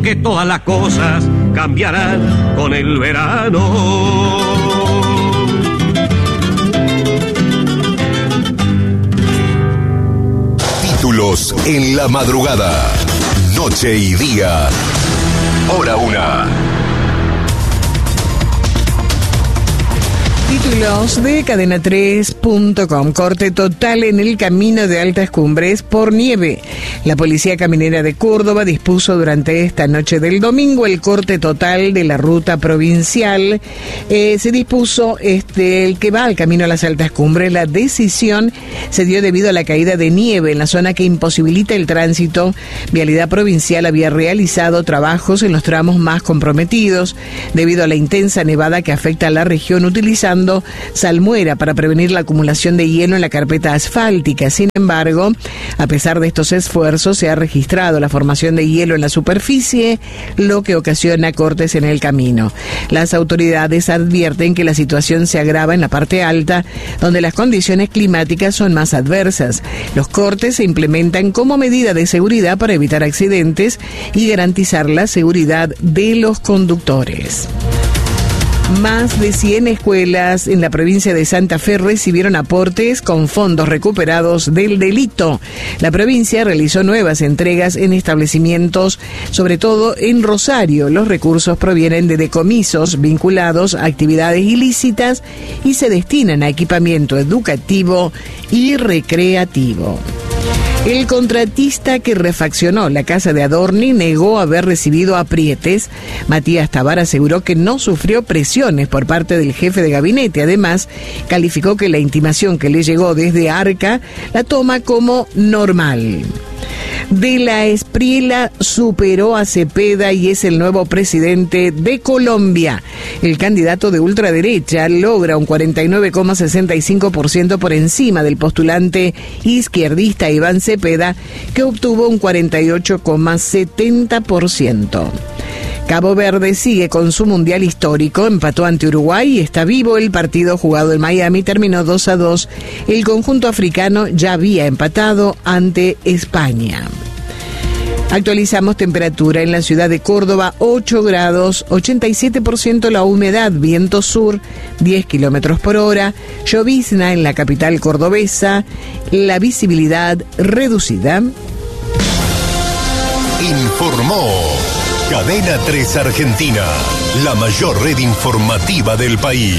que todas las cosas cambiarán con el verano. Títulos en la madrugada, noche y día, hora 1. Títulos de cadena3.com. Corte total en el camino de Altas Cumbres por nieve. La Policía Caminera de Córdoba dispuso durante esta noche del domingo el corte total de la ruta provincial. Se dispuso el que va al camino a las Altas Cumbres. La decisión se dio debido a la caída de nieve en la zona que imposibilita el tránsito. Vialidad Provincial había realizado trabajos en los tramos más comprometidos debido a la intensa nevada que afecta a la región, utilizando salmuera para prevenir la acumulación de hielo en la carpeta asfáltica. Sin embargo, a pesar de estos esfuerzos, se ha registrado la formación de hielo en la superficie, lo que ocasiona cortes en el camino. Las autoridades advierten que la situación se agrava en la parte alta, donde las condiciones climáticas son más adversas. Los cortes se implementan como medida de seguridad para evitar accidentes y garantizar la seguridad de los conductores. Más de 100 escuelas en la provincia de Santa Fe recibieron aportes con fondos recuperados del delito. La provincia realizó nuevas entregas en establecimientos, sobre todo en Rosario. Los recursos provienen de decomisos vinculados a actividades ilícitas y se destinan a equipamiento educativo y recreativo. El contratista que refaccionó la casa de Adorni negó haber recibido aprietes. Matías Tabar aseguró que no sufrió presiones por parte del jefe de gabinete. Además, calificó que la intimación que le llegó desde Arca la toma como normal. De la Espriella superó a Cepeda y es el nuevo presidente de Colombia. El candidato de ultraderecha logra un 49,65% por encima del postulante izquierdista Iván Cepeda, que obtuvo un 48,70%. Cabo Verde sigue con su mundial histórico, empató ante Uruguay y está vivo. El partido jugado en Miami terminó 2-2. El conjunto africano ya había empatado ante España. Actualizamos temperatura en la ciudad de Córdoba, 8 grados, 87% la humedad, viento sur, 10 kilómetros por hora, llovizna en la capital cordobesa, la visibilidad reducida. Informó Cadena 3 Argentina, la mayor red informativa del país.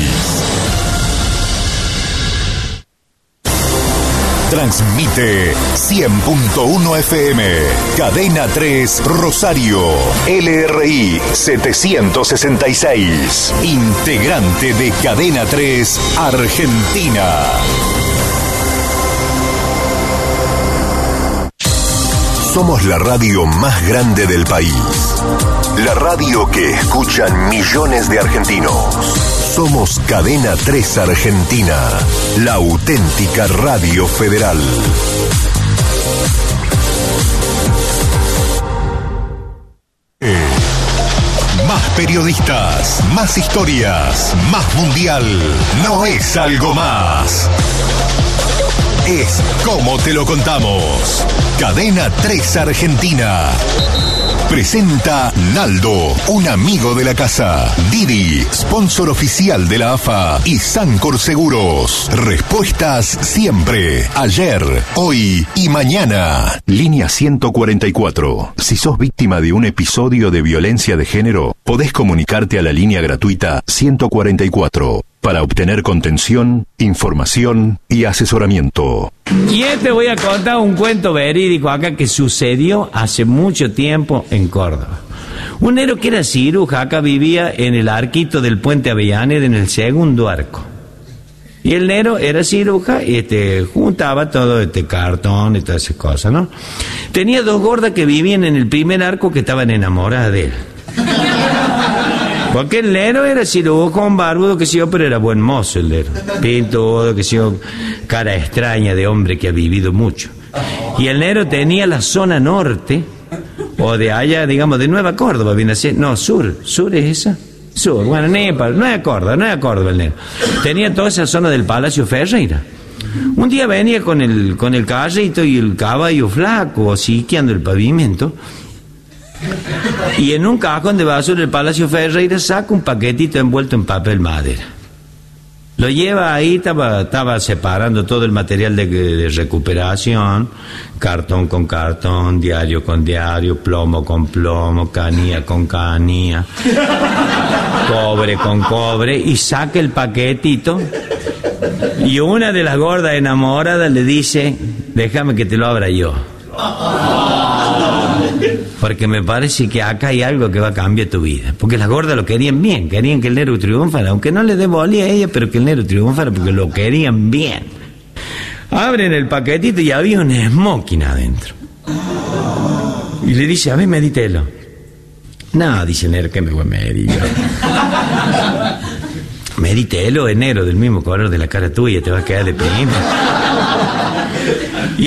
Transmite 100.1 FM, Cadena 3 Rosario, LRI 766, integrante de Cadena 3 Argentina. Somos la radio más grande del país. La radio que escuchan millones de argentinos. Somos Cadena 3 Argentina, la auténtica radio federal. Más periodistas, más historias, más mundial. No es algo más. Es como te lo contamos. Cadena 3 Argentina. Presenta Naldo, un amigo de la casa. Didi, sponsor oficial de la AFA. Y Sancor Seguros. Respuestas siempre. Ayer, hoy y mañana. Línea 144. Si sos víctima de un episodio de violencia de género, podés comunicarte a la línea gratuita 144 para obtener contención, información y asesoramiento. Y te voy a contar un cuento verídico acá que sucedió hace mucho tiempo en Córdoba. Un negro que era ciruja acá vivía en el arquito del puente Avellaneda, en el segundo arco. Y el negro era ciruja y juntaba todo cartón y todas esas cosas, ¿no? Tenía dos gordas que vivían en el primer arco que estaban enamoradas de él. Porque el negro era cirujón, barbudo, que sé yo, pero era buen mozo el negro. Pintudo, que sé yo, cara extraña de hombre que ha vivido mucho. Y el negro tenía la zona norte, o de allá, digamos, de Nueva Córdoba, viene a ser, no, sur es esa. Sur, bueno, no es Córdoba el negro. Tenía toda esa zona del Palacio Ferreira. Un día venía con el carrito y el caballo flaco, siqueando el pavimento, Y en un cajón de basura del Palacio Ferreira saca un paquetito envuelto en papel madera. Lo lleva ahí, estaba separando todo el material de recuperación, cartón con cartón, diario con diario, plomo con plomo, canilla con canilla, cobre con cobre, y saca el paquetito. Y una de las gordas enamoradas le dice: déjame que te lo abra yo, porque me parece que acá hay algo que va a cambiar tu vida. Porque las gordas lo querían bien, querían que el negro triunfara, aunque no le dé bolilla a ella, pero que el negro triunfara, porque lo querían bien. Abren el paquetito y había un smoking adentro. Y le dice: a ver, medítelo. No, dice el negro, que me voy a medir yo. Medítelo, es negro, del mismo color de la cara tuya, te va a quedar de prima.